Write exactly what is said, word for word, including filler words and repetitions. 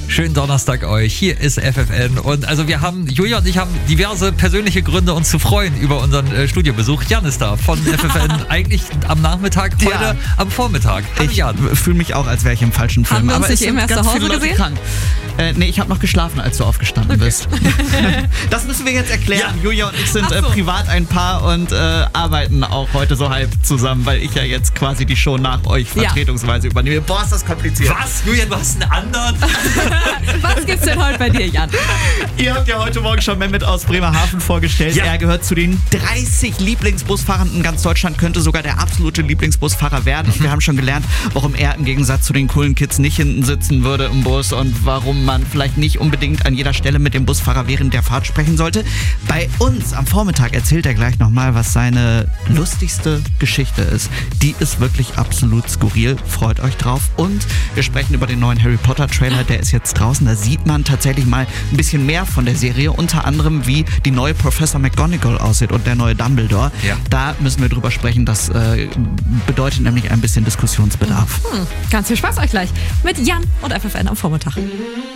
Schönen Donnerstag euch. Hier ist F F N. Und also wir haben, Julia und ich haben diverse persönliche Gründe, uns zu freuen über unseren äh, Studiobesuch. Jan ist da von F F N. Eigentlich am Nachmittag, heute ja. am Vormittag. Hallo, ich fühle mich auch, als wäre ich im falschen Film. Haben wir uns Aber nicht es eben sind erst ganz zu Hause viele Leute gesehen? krank. Äh, nee, ich habe noch geschlafen, als du aufgestanden Okay. bist. Das müssen wir jetzt erklären. Ja. Julia und ich sind Ach äh, so. privat ein Paar und äh, arbeiten auch heute so halb zusammen, weil ich ja jetzt quasi die Show nach euch Ja. vertretungsweise übernehme. Boah, ist das kompliziert. Was? Julia, du hast einen anderen? Was gibt's denn heute bei dir, Jan? Ihr habt ja heute Morgen schon Mehmet aus Bremerhaven vorgestellt. Ja. Er gehört zu den dreißig Lieblingsbusfahrern in ganz Deutschland, könnte sogar der absolute Lieblingsbusfahrer werden. Und wir haben schon gelernt, warum er im Gegensatz zu den coolen Kids nicht hinten sitzen würde im Bus und warum man vielleicht nicht unbedingt an jeder Stelle mit dem Busfahrer während der Fahrt sprechen sollte. Bei uns am Vormittag erzählt er gleich nochmal, was seine lustigste Geschichte ist. Die ist wirklich absolut skurril. Freut euch drauf. Und wir sprechen über den neuen Harry Potter Trailer. Der ist jetzt draußen. Da sieht man tatsächlich mal ein bisschen mehr von der Serie. Unter anderem, wie die neue Professor McGonagall aussieht und der neue Dumbledore. Ja. Da müssen wir drüber sprechen. Das äh, bedeutet nämlich ein bisschen Diskussionsbedarf. Hm, ganz viel Spaß euch gleich mit Jan und F F N am Vormittag.